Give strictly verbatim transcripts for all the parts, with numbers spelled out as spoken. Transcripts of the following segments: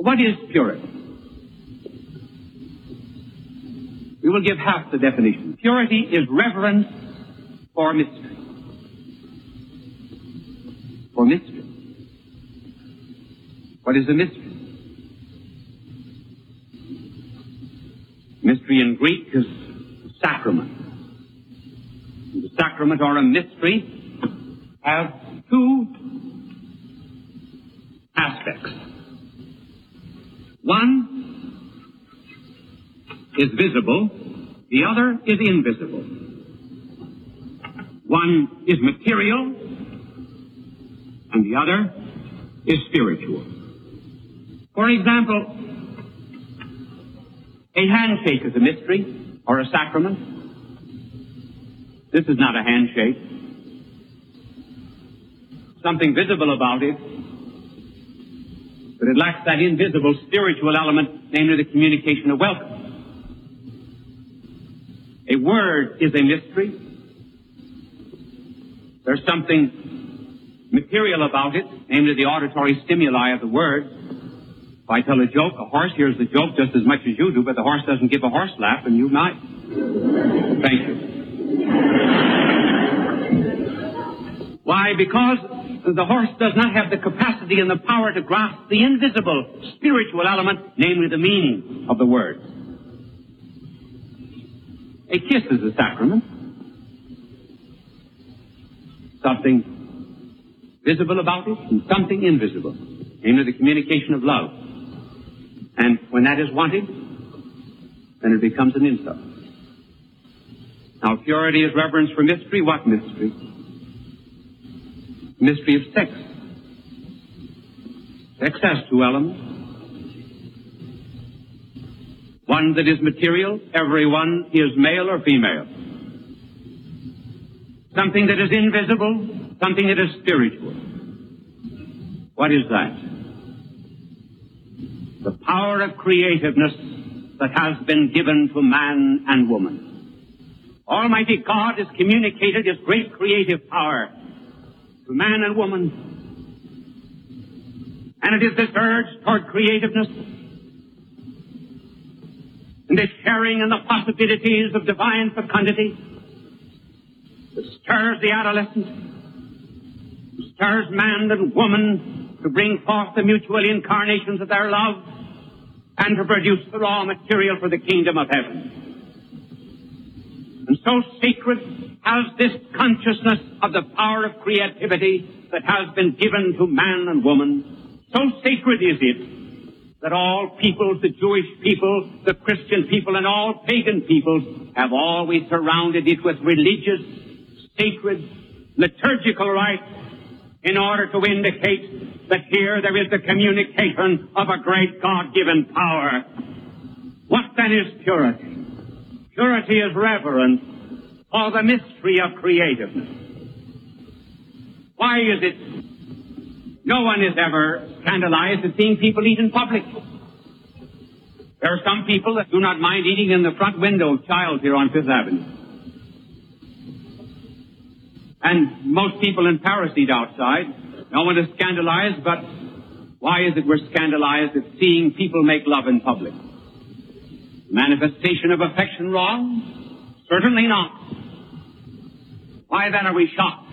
What is purity? We will give half the definition. Purity is reverence for mystery. For mystery. What is a mystery? Mystery in Greek is sacrament. The sacrament or a mystery have two aspects. One is visible, the other is invisible. One is material, and the other is spiritual. For example, a handshake is a mystery or a sacrament. This is not a handshake. Something visible about it, but it lacks that invisible spiritual element, namely the communication of welcome. A word is a mystery. There's something material about it, namely the auditory stimuli of the word. If I tell a joke, a horse hears the joke just as much as you do, but the horse doesn't give a horse laugh, and you might. Thank you. Why? Because the horse does not have the capacity and the power to grasp the invisible spiritual element, namely the meaning of the word. A kiss is a sacrament. Something visible about it and something invisible, namely the communication of love. And when that is wanted, then it becomes an insult. Now, purity is reverence for mystery. What mystery? Mystery of sex. Sex has two elements. One that is material, every one is male or female. Something that is invisible, something that is spiritual. What is that? The power of creativeness that has been given to man and woman. Almighty God has communicated His great creative power to man and woman. And it is this urge toward creativeness and this sharing in the possibilities of divine fecundity that stirs the adolescent, stirs man and woman to bring forth the mutual incarnations of their love and to produce the raw material for the kingdom of heaven. And so sacred has this consciousness of the power of creativity that has been given to man and woman. So sacred is it that all peoples, the Jewish people, the Christian people, and all pagan peoples have always surrounded it with religious, sacred, liturgical rites in order to indicate that here there is the communication of a great God-given power. What then is purity? Purity is reverence for the mystery of creativeness. Why is it no one is ever scandalized at seeing people eat in public? There are some people that do not mind eating in the front window of Childs here on Fifth Avenue. And most people in Paris eat outside. No one is scandalized, but why is it we're scandalized at seeing people make love in public? Manifestation of affection wrong? Certainly not. Why then are we shocked?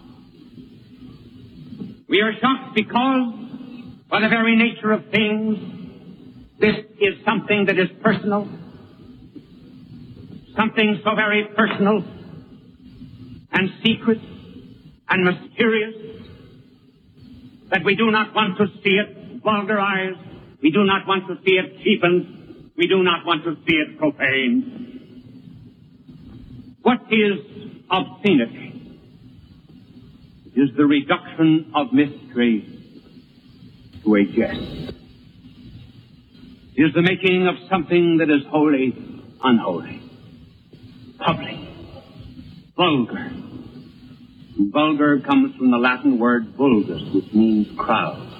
We are shocked because, by the very nature of things, this is something that is personal. Something so very personal and secret and mysterious that we do not want to see it vulgarized. We do not want to see it cheapened. We do not want to see it profaned. What is obscenity? It is the reduction of mystery to a jest. It is the making of something that is holy unholy, public, vulgar. Vulgar comes from the Latin word vulgus, which means crowd.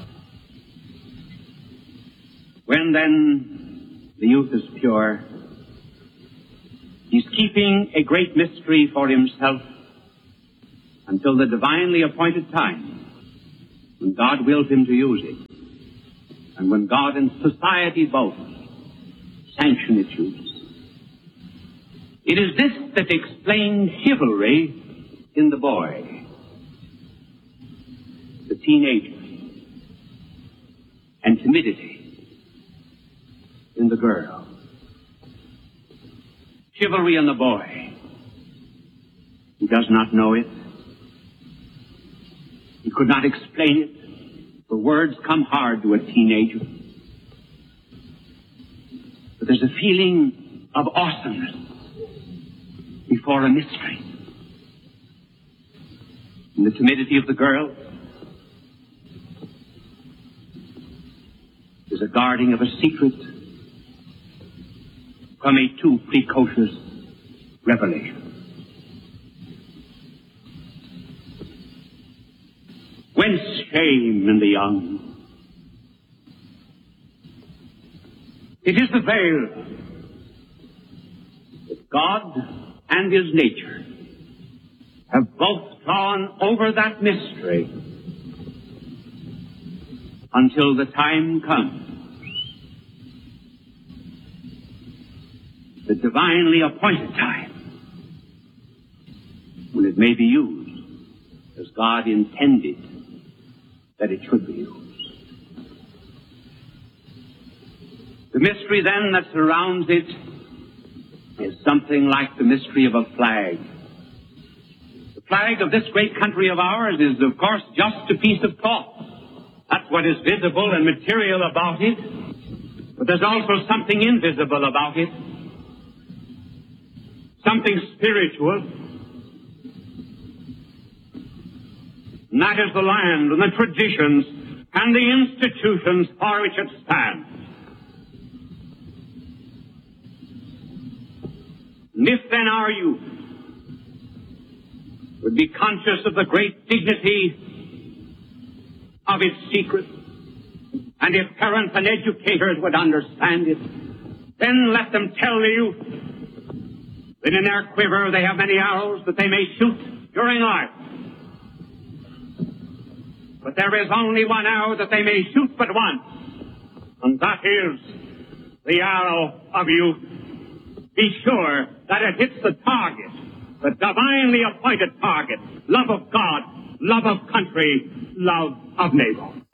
When then the youth is pure, he's keeping a great mystery for himself until the divinely appointed time when God wills him to use it. and when God and society both sanction its use. It is this that explains chivalry in the boy, the teenager, and timidity in the girl. Chivalry in the boy. He does not know it. He could not explain it. The words come hard to a teenager. But there's a feeling of awesomeness before a mystery. In the timidity of the girl, there's a guarding of a secret from a too precocious revelation. Whence shame in the young? It is the veil that God and his nature have both drawn over that mystery until the time comes, the divinely appointed time, when it may be used as God intended that it should be used. The mystery then that surrounds it is something like the mystery of a flag. The flag of this great country of ours is, of course, just a piece of cloth. That's what is visible and material about it. But there's also something invisible about it. Something spiritual. And that is the land and the traditions and the institutions for which it stands. And if then our youth would be conscious of the great dignity of its secret, and if parents and educators would understand it, then let them tell the youth that in their quiver they have many arrows that they may shoot during life. But there is only one arrow that they may shoot but once, and that is the arrow of youth. Be sure that it hits the target, the divinely appointed target, love of God, love of country, love of neighbor.